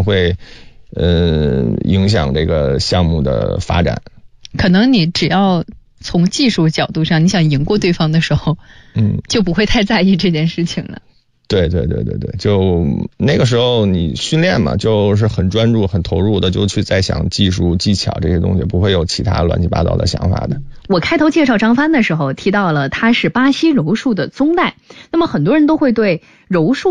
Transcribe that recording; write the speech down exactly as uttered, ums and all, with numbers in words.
会呃影响这个项目的发展。 可能你只要从技术角度上，你想赢过对方的时候，嗯，就不会太在意这件事情了。 对对对对对，就那个时候你训练嘛，就是很专注很投入的，就去在想技术技巧这些东西，不会有其他乱七八糟的想法的。 我开头介绍张帆的时候提到了他是巴西柔术的宗代，那么很多人都会对柔术